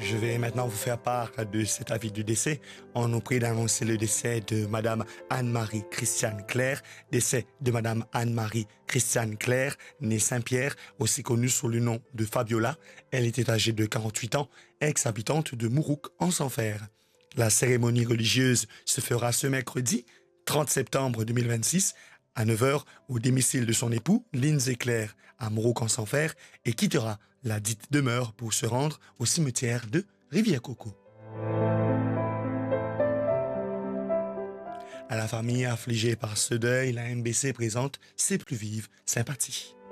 Je vais maintenant vous faire part de cet avis du décès. On nous prie d'annoncer le décès de Madame Anne-Marie Christiane Claire, décès de Madame Anne-Marie Christiane Claire, née Saint-Pierre, aussi connue sous le nom de Fabiola. Elle était âgée de 48 ans, ex-habitante de Mourouk en Sanfer. La cérémonie religieuse se fera ce mercredi 30 septembre 2026 à 9 heures au domicile de son époux, Lindsay Claire, à Mourouk-en-Sanfer, et quittera la dite demeure pour se rendre au cimetière de Rivière-Coco. À la famille affligée par ce deuil, la MBC présente ses plus vives sympathies.